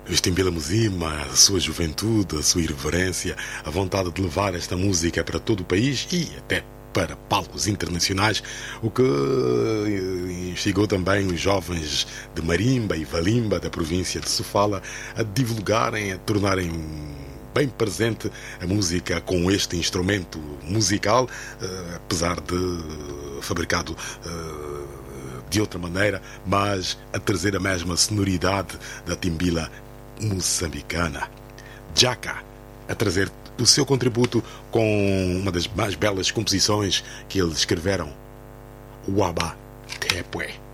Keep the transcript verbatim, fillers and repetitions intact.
Os Timbila Muzima, a sua juventude, a sua irreverência, a vontade de levar esta música para todo o país e até para palcos internacionais, o que instigou também os jovens de Marimba e Valimba, da província de Sofala, a divulgarem, a tornarem bem presente a música com este instrumento musical, apesar de fabricado de outra maneira, mas a trazer a mesma sonoridade da timbila moçambicana. Jaka, a trazer o seu contributo com uma das mais belas composições que eles escreveram, o Aba Tepwe.